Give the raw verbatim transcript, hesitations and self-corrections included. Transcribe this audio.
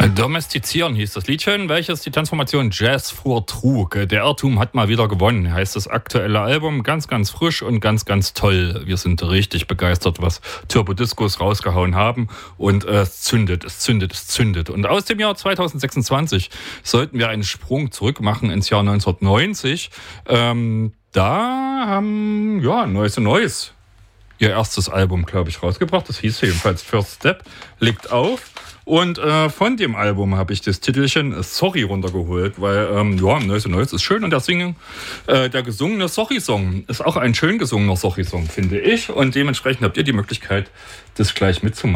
Domestizieren hieß das Liedchen, welches die Transformation Jazz vortrug. Der Irrtum hat mal wieder gewonnen, heißt das aktuelle Album. Ganz, ganz frisch und ganz, ganz toll. Wir sind richtig begeistert, was Turbo Discos rausgehauen haben. Und äh, es zündet, es zündet, es zündet. Und aus dem Jahr zweitausendsechsundzwanzig sollten wir einen Sprung zurück machen ins Jahr neunzehnhundertneunzig. Ähm, da haben, ja, Neues und Neues ihr erstes Album, glaube ich, rausgebracht. Das hieß jedenfalls First Step, legt auf. Und äh, von dem Album habe ich das Titelchen Sorry runtergeholt, weil, ähm, ja, Neues und Neues ist schön und der Singen, äh, der gesungene Sorry-Song ist auch ein schön gesungener Sorry-Song, finde ich. Und dementsprechend habt ihr die Möglichkeit, das gleich mitzumachen.